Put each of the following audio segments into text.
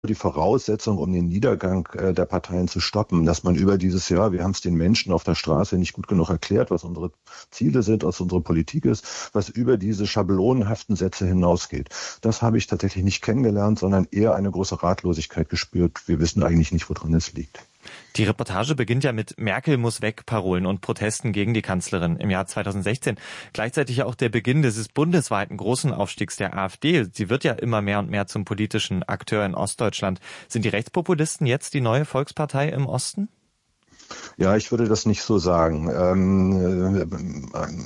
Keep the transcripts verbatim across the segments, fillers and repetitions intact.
die Voraussetzung, um den Niedergang äh, der Parteien zu stoppen, dass man über dieses Jahr, wir haben es den Menschen auf der Straße nicht gut genug erklärt, was unsere Ziele sind, was unsere Politik ist, was über diese schablonenhaften Sätze hinausgeht. Das habe ich tatsächlich nicht kennengelernt, sondern eher eine große Ratlosigkeit gespürt. Wir wissen eigentlich nicht, woran es liegt. Die Reportage beginnt ja mit Merkel muss weg Parolen und Protesten gegen die Kanzlerin im Jahr zweitausendsechzehn. Gleichzeitig ja auch der Beginn dieses bundesweiten großen Aufstiegs der AfD. Sie wird ja immer mehr und mehr zum politischen Akteur in Ostdeutschland. Sind die Rechtspopulisten jetzt die neue Volkspartei im Osten? Ja, ich würde das nicht so sagen. Ähm, äh,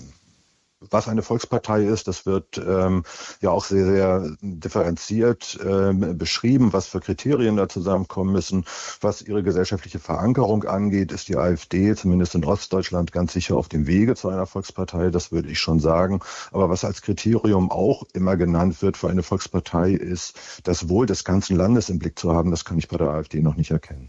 Was eine Volkspartei ist, das wird ähm, ja auch sehr, sehr differenziert äh, beschrieben, was für Kriterien da zusammenkommen müssen. Was ihre gesellschaftliche Verankerung angeht, ist die AfD zumindest in Ostdeutschland ganz sicher auf dem Wege zu einer Volkspartei, das würde ich schon sagen. Aber was als Kriterium auch immer genannt wird für eine Volkspartei, ist das Wohl des ganzen Landes im Blick zu haben. Das kann ich bei der AfD noch nicht erkennen.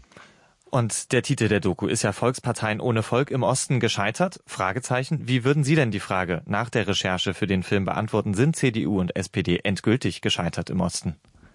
Und der Titel der Doku ist ja Volksparteien ohne Volk im Osten gescheitert? Fragezeichen. Wie würden Sie denn die Frage nach der Recherche für den Film beantworten? Sind C D U und S P D endgültig gescheitert im Osten?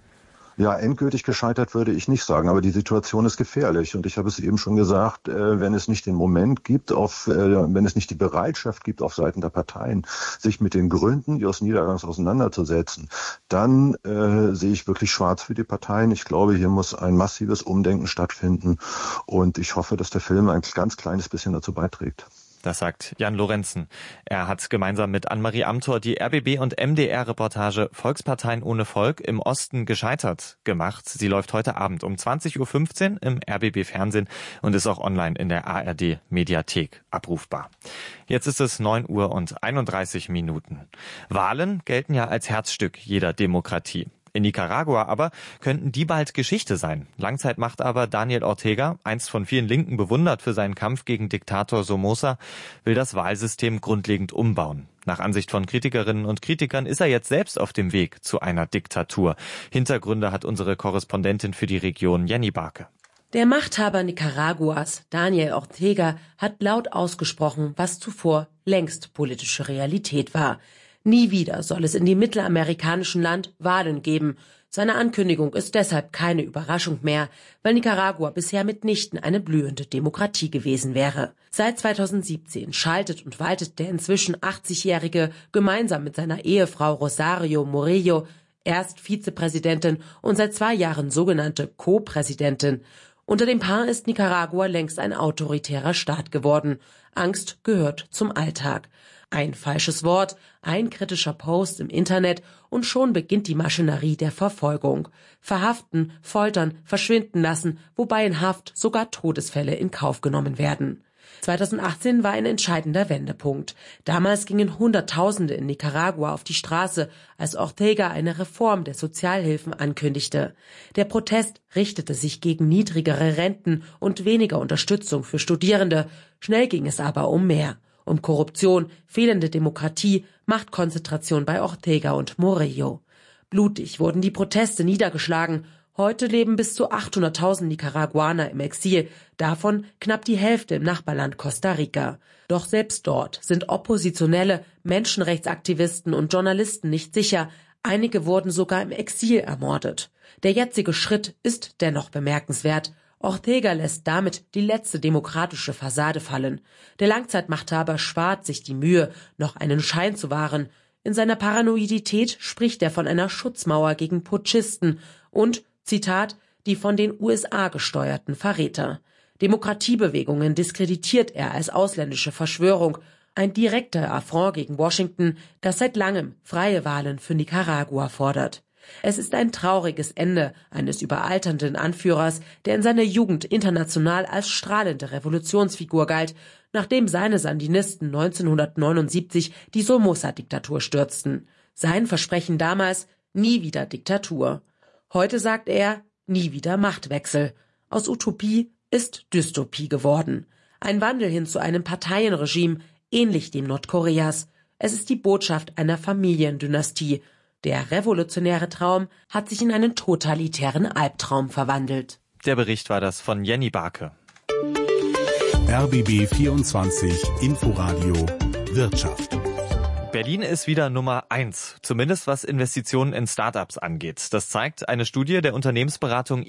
Ja, endgültig gescheitert würde ich nicht sagen, aber die Situation ist gefährlich. Und ich habe es eben schon gesagt, äh, wenn es nicht den Moment gibt, auf, äh, wenn es nicht die Bereitschaft gibt, auf Seiten der Parteien, sich mit den Gründen ihres Niedergangs auseinanderzusetzen, dann äh, sehe ich wirklich schwarz für die Parteien. Ich glaube, hier muss ein massives Umdenken stattfinden. Und ich hoffe, dass der Film ein ganz kleines bisschen dazu beiträgt. Das sagt Jan Lorenzen. Er hat gemeinsam mit Annemarie Amthor die R B B und M D R-Reportage Volksparteien ohne Volk im Osten gescheitert gemacht. Sie läuft heute Abend um zwanzig Uhr fünfzehn im R B B-Fernsehen und ist auch online in der A R D-Mediathek abrufbar. Jetzt ist es neun Uhr und einunddreißig Minuten. Wahlen gelten ja als Herzstück jeder Demokratie. In Nicaragua aber könnten die bald Geschichte sein. Langzeitmachthaber Daniel Ortega, einst von vielen Linken bewundert für seinen Kampf gegen Diktator Somoza, will das Wahlsystem grundlegend umbauen. Nach Ansicht von Kritikerinnen und Kritikern ist er jetzt selbst auf dem Weg zu einer Diktatur. Hintergründe hat unsere Korrespondentin für die Region Jenny Barke. Der Machthaber Nicaraguas, Daniel Ortega, hat laut ausgesprochen, was zuvor längst politische Realität war. Nie wieder soll es in dem mittelamerikanischen Land Wahlen geben. Seine Ankündigung ist deshalb keine Überraschung mehr, weil Nicaragua bisher mitnichten eine blühende Demokratie gewesen wäre. Seit zweitausendsiebzehn schaltet und waltet der inzwischen achtzigjährige gemeinsam mit seiner Ehefrau Rosario Murillo, erst Vizepräsidentin und seit zwei Jahren sogenannte Co-Präsidentin. Unter dem Paar ist Nicaragua längst ein autoritärer Staat geworden. Angst gehört zum Alltag. Ein falsches Wort, ein kritischer Post im Internet und schon beginnt die Maschinerie der Verfolgung. Verhaften, foltern, verschwinden lassen, wobei in Haft sogar Todesfälle in Kauf genommen werden. zweitausendachtzehn war ein entscheidender Wendepunkt. Damals gingen Hunderttausende in Nicaragua auf die Straße, als Ortega eine Reform der Sozialhilfen ankündigte. Der Protest richtete sich gegen niedrigere Renten und weniger Unterstützung für Studierende. Schnell ging es aber um mehr. Um Korruption, fehlende Demokratie, Machtkonzentration bei Ortega und Murillo. Blutig wurden die Proteste niedergeschlagen. Heute leben bis zu achthunderttausend Nicaraguaner im Exil, davon knapp die Hälfte im Nachbarland Costa Rica. Doch selbst dort sind Oppositionelle, Menschenrechtsaktivisten und Journalisten nicht sicher. Einige wurden sogar im Exil ermordet. Der jetzige Schritt ist dennoch bemerkenswert. Ortega lässt damit die letzte demokratische Fassade fallen. Der Langzeitmachthaber spart sich die Mühe, noch einen Schein zu wahren. In seiner Paranoidität spricht er von einer Schutzmauer gegen Putschisten und, Zitat, die von den U S A gesteuerten Verräter. Demokratiebewegungen diskreditiert er als ausländische Verschwörung. Ein direkter Affront gegen Washington, das seit langem freie Wahlen für Nicaragua fordert. Es ist ein trauriges Ende eines überalternden Anführers, der in seiner Jugend international als strahlende Revolutionsfigur galt, nachdem seine Sandinisten neunzehnhundertneunundsiebzig die Somoza-Diktatur stürzten. Sein Versprechen damals: nie wieder Diktatur. Heute sagt er: nie wieder Machtwechsel. Aus Utopie ist Dystopie geworden. Ein Wandel hin zu einem Parteienregime, ähnlich dem Nordkoreas. Es ist die Botschaft einer Familiendynastie. Der revolutionäre Traum hat sich in einen totalitären Albtraum verwandelt. Der Bericht war das von Jenny Barke. R B B vierundzwanzig Inforadio Wirtschaft. Berlin ist wieder Nummer eins, zumindest was Investitionen in Startups angeht. Das zeigt eine Studie der Unternehmensberatung